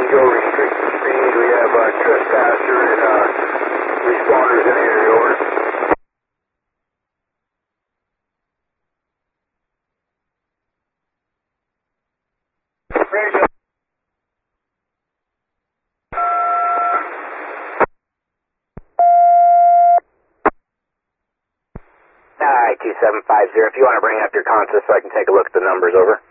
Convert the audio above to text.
go restricted speed. We have trespasser and responders in the area, over. Radio. Alright, 2750, if you want to bring up your consist so I can take a look at the numbers, over.